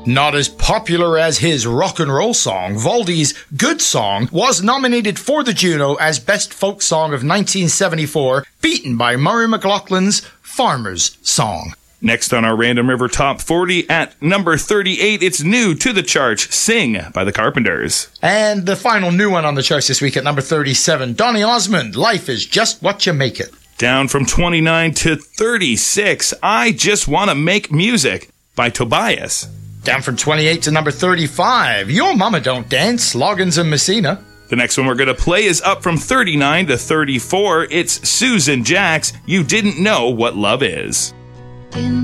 Not as popular as his rock and roll song, Valdy's Good Song was nominated for the Juno as Best Folk Song of 1974, beaten by Murray McLaughlin's Farmer's Song. Next on our Random River Top 40 at number 38, it's new to the charts, Sing by the Carpenters. And the final new one on the charts this week at number 37, Donny Osmond, Life is Just What You Make It. Down from 29 to 36, I Just Want to Make Music by Tobias. Down from 28 to number 35, Your Mama Don't Dance, Loggins and Messina. The next one we're going to play is up from 39 to 34. It's Susan Jacks, You Didn't Know What Love Is.